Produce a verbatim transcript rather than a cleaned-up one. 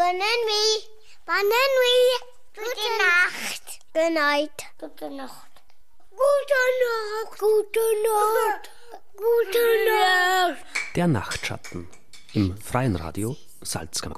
Bonne Bonne Gute Nacht. Good night. Gute Nacht. Gute Nacht. Gute Nacht. Gute Nacht. Der Nachtschatten im Freien Radio Salzkammer.